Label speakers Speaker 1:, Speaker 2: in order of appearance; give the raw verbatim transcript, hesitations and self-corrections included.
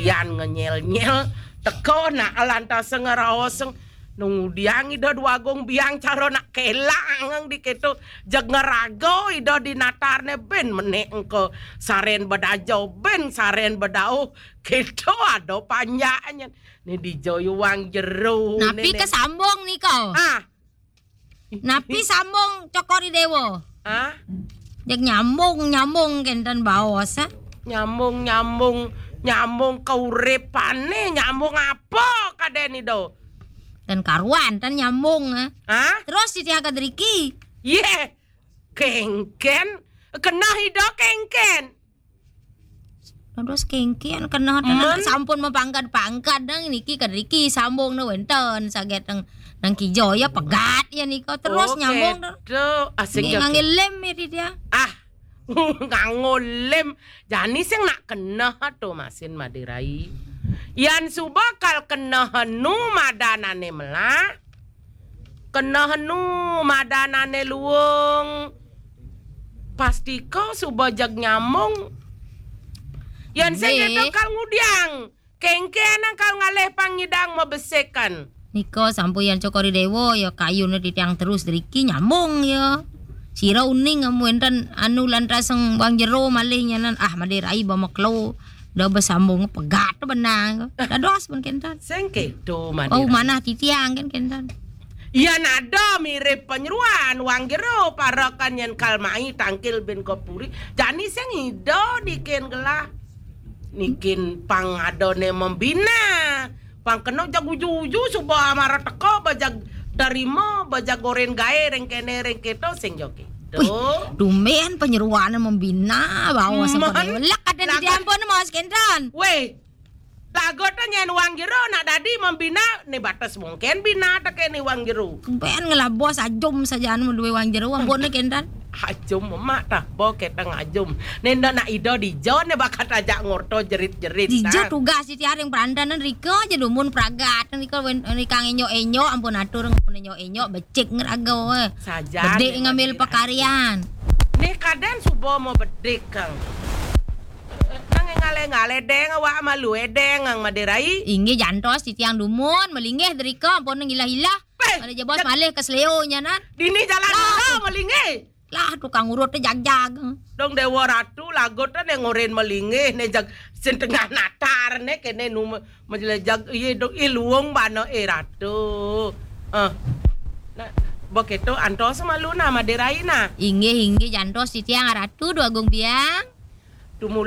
Speaker 1: ngudian ngenyel-nyel teko na alanta sengeraoseng nungudiang ido dua gong biang caro nak kelang di keto jag ngerago ido di natarne ben menek engko saren bedajau ben saren bedau keto ado panjangnya nih di joyo wang jeru
Speaker 2: napi kesambung nih kau
Speaker 1: ah
Speaker 2: napi sambung cokori dewo
Speaker 1: ah
Speaker 2: jag nyambung nyambung kentan bawas ah
Speaker 1: nyambung nyambung nyambung kaurepane nyambung apa kadeni do
Speaker 2: dan karuan dan nyambung ah
Speaker 1: ah
Speaker 2: terus si tiaga driki
Speaker 1: ye yeah. Kengken kena hido kengken
Speaker 2: terus kengkian kena dan sampun mapangkat pangkat dang niki kadriki sambung no wenten saget nang nang kijo ya pegat ya niko terus
Speaker 1: okay,
Speaker 2: nyambung
Speaker 1: do asik ya
Speaker 2: ngangilem ya dia
Speaker 1: ah ngangolem jani sing nak kena to masin madirai yan subakal kena hanu madanane mela kena hanu madanane luwung pasti kau subajag nyamong yan sing itu kal ngudiang kengken kal ngaleh pangidang mabesekan
Speaker 2: niko sampuyan cokori dewo ya kayu na ditiang terus driki nyambung ya sira uning amuentan anu lantasang bang jero malihnya nan ah madirai ba maklo da besambung pegat benang da dos pun kentan
Speaker 1: sengke do madirai
Speaker 2: oh mana titiang kan kentan
Speaker 1: iya nada mirip penyeruan wang jero parakan yen kalmai tangkil ben kopuri jani sing ido diken gelah nikin pangadone membina pang kena jagu-juju suba amara teko bajag darimo bajag goren gae reng kene reng keto sing joki do
Speaker 2: dumen penyeruan membina bawa sampai lek ada di ampun mas kentan
Speaker 1: we lagota nyen wang jero nak dadi membina ni batas mungkin bina tak ni wang jero
Speaker 2: ben ngelabos ajum saja anu duwe wang jero ampun kentan
Speaker 1: ajum emak tah bo ketang ajum nenda nak ido di jon ne bakat ajak ngorto jerit-jerit
Speaker 2: di jo tugas di tiaring perandanan riko aja dumun pragat riko rika enyo-enyo ampun atur ampun enyo-enyo becek ngerago
Speaker 1: saja
Speaker 2: bedek ngambil pekaryan
Speaker 1: nih kaden subo mau bedek kang nang ngale-ngale deng awak malu edeng ang madirai
Speaker 2: inge jantos di tiang dumun melingeh riko ampun ngilah-ilah ada jebos malih ke sleo nya nan
Speaker 1: dini jalan dulu melingeh
Speaker 2: lah tukang urut jag-jag
Speaker 1: dong dewa ratu lagot yang ngoren melingeh ne jag setengah natar ne kene nu menjelajag iye dong iluong bano e ratu ah nah boketo antos malu na madirai na
Speaker 2: inge inge jantos di tiang ratu dua gong biang
Speaker 1: tumu